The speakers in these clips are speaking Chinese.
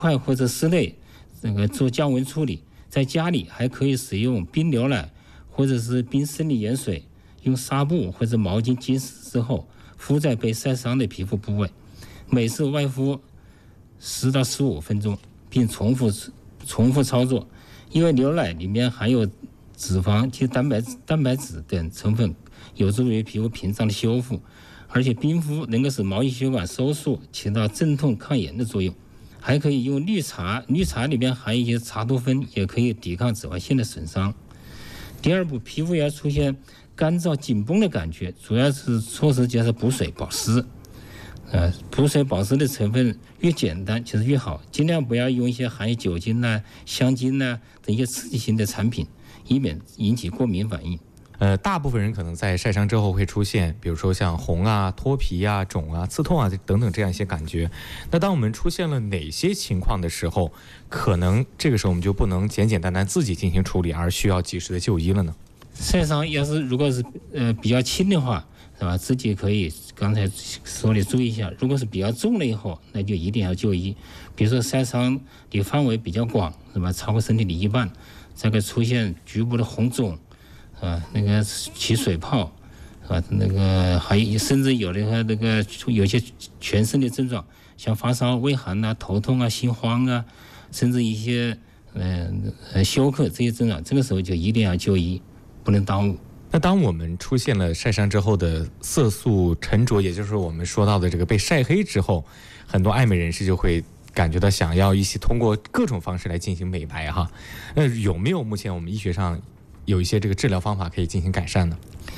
块或者室内做降温处理。在家里还可以使用冰牛奶或者是冰生理盐水，用纱布或者毛巾浸湿之后敷在被晒伤的皮肤部位，每次外敷10到15分钟，并重复操作。因为牛奶里面含有脂肪及蛋白质等成分，有助于皮肤屏障的修复，而且冰敷能够使毛细血管收缩，起到镇痛抗炎的作用。还可以用绿茶，绿茶里面含一些茶多酚，也可以抵抗紫外线的损伤。第二步，皮肤要出现干燥紧绷的感觉，主要是措施就是补水保湿。补水保湿的成分越简单就是越好，尽量不要用一些含有酒精香精等一些刺激性的产品，以免引起过敏反应。 大部分人可能在晒伤之后会出现，比如说像红啊、脱皮啊、肿啊、刺痛啊等等这样一些感觉。那当我们出现了哪些情况的时候，可能这个时候我们就不能简简单单自己进行处理，而需要及时的就医了呢？ 晒伤如果是比较轻的话，是吧？自己可以刚才说的注意一下。如果是比较重了以后，那就一定要就医。比如说晒伤的范围比较广，是吧？超过身体的一半，这个出现局部的红肿。起水泡，还有甚至有的有些全身的症状，像发烧、畏寒啊、头痛啊、心慌啊，甚至一些休克这些症状，这个时候就一定要就医，不能耽误。 那当我们出现了晒伤之后的色素沉着，也就是我们说到的这个被晒黑之后，很多爱美人士就会感觉到想要一起通过各种方式来进行美白哈。有没有目前我们医学上有一些这个治疗方法可以进行改善呢？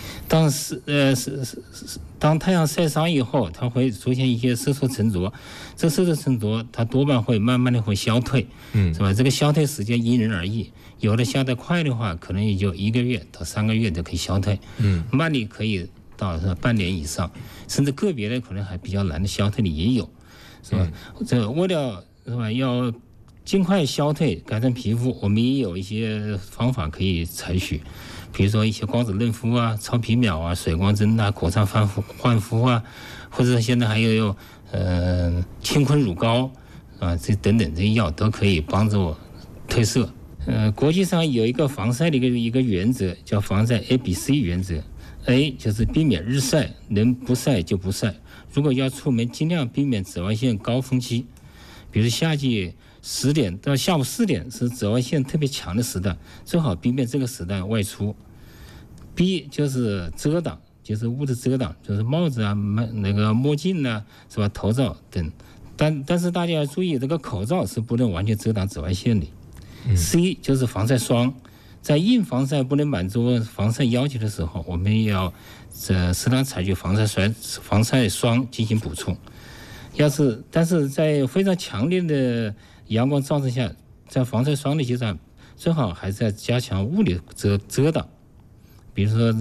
当太阳晒伤以后，它会出现一些色素沉着，这色素沉着它多半会慢慢的会消退，是吧？这个消退时间因人而异，有的消得快的话，可能也就1个月到3个月就可以消退，慢的可以到半年以上，甚至个别的可能还比较难的消退的也有，是吧？这为了是吧要尽快消退改善皮肤，我们也有一些方法可以采取，比如说一些光子嫩肤啊、超皮秒啊、水光针啊、果酸焕肤啊，或者现在还有青坤乳膏啊，这等等这些药都可以帮助褪色。国际上有一个防晒的一个原则，叫防晒 ABC 原则。A 就是避免日晒，能不晒就不晒。如果要出门，尽量避免紫外线高峰期，比如夏季10点到下午4点是紫外线特别强的时段，最好避免这个时段外出。B 就是遮挡，就是物质遮挡，就是帽子啊、墨镜啊，是吧？头罩等。但是大家要注意，这个口罩是不能完全遮挡紫外线的。C 就是防晒霜，在硬防晒不能满足防晒要求的时候，我们也要适当采取防晒霜进行补充。但是在非常强烈的阳光照射下，在防晒霜的基础上，最好还是要加强物理遮挡，比如说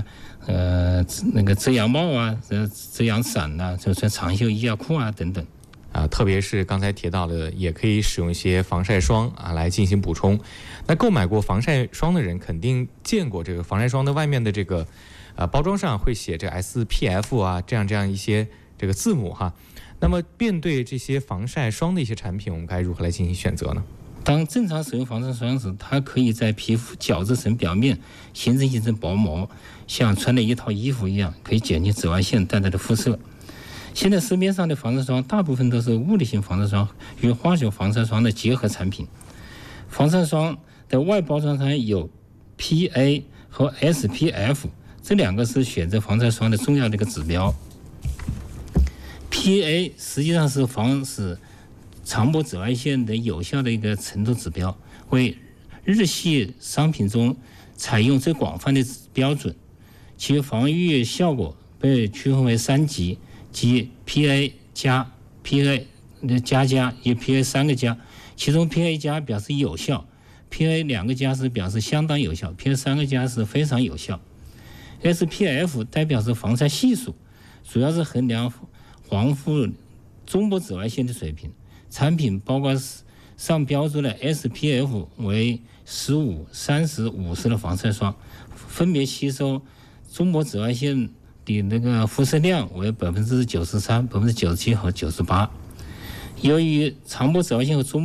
遮阳帽啊、遮阳伞啊，就穿长袖衣啊、裤啊等等。 特别是刚才提到的，也可以使用一些防晒霜来进行补充。那购买过防晒霜的人肯定见过这个防晒霜的外面的这个包装上会写这 SPF 啊这样一些这个字母哈。那么面对这些防晒霜的一些产品，我们该如何来进行选择呢？ 当正常使用防晒霜时，它可以在皮肤角质层表面形成薄膜，像穿了一套衣服一样，可以减轻紫外线带来的辐射。现在市面上的防晒霜大部分都是物理性防晒霜与化学防晒霜的结合产品。防晒霜的外包装上有 PA 和 SPF， 这两个是选择防晒霜的重要的一个指标。PA 实际上是防止长波紫外线的有效的一个程度指标，为日系商品中采用最广泛的标准，其防御效果被区分为3级，即 PA 加、PA 加与 PA 3个加，其中 PA 加表示有效， PA 2个加是表示相当有效， PA 3个加是非常有效。 SPF 代表是防晒系数，主要是衡量防护中波紫外线的水平，产品包括上标注的 SPF 为15、30、50的防晒霜，分别吸收中波紫外线的辐射量为93%、97%和98%。 由于肠部紫外线和触